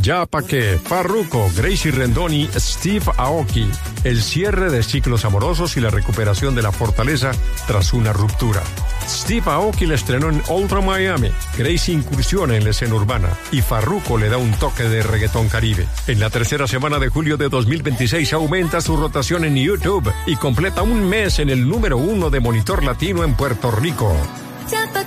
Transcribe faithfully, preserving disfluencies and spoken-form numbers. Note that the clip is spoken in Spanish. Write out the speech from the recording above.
Ya pa' qué, Farruko, Gracie Rendon y Steve Aoki. El cierre de ciclos amorosos y la recuperación de la fortaleza tras una ruptura. Steve Aoki la estrenó en Ultra Miami, Gracie incursiona en la escena urbana y Farruko le da un toque de reggaetón caribe. En la tercera semana de julio de dos mil veintiséis aumenta su rotación en YouTube y completa un mes en el número uno de Monitor Latino en Puerto Rico. Ya pa'